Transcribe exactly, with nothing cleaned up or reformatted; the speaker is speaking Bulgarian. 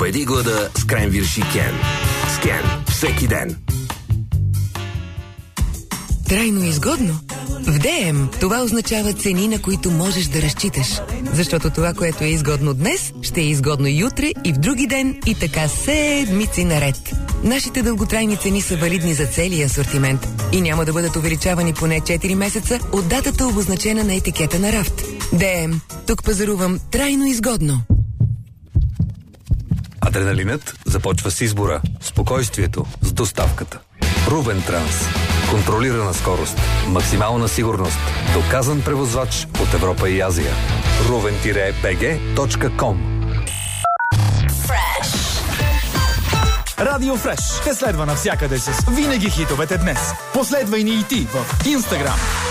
Победи глада с кренвирши Кен. С Кен всеки ден. Трайно изгодно? В ДМ това означава цени, на които можеш да разчиташ. Защото това, което е изгодно днес, ще е изгодно и утре, и в други ден, и така седмици наред. Нашите дълготрайни цени са валидни за целия асортимент и няма да бъдат увеличавани поне четири месеца от датата, обозначена на етикета на рафт. ДМ. Тук пазарувам трайно изгодно. Адреналинът започва с избора, спокойствието, с доставката. Рубен Транс. Контролирана скорост, максимална сигурност, доказан превозвач от Европа и Азия. рувен би джи точка ком. Радио Фреш те следва навсякъде с винаги хитовете днес. Последвай ни и ти в Instagram,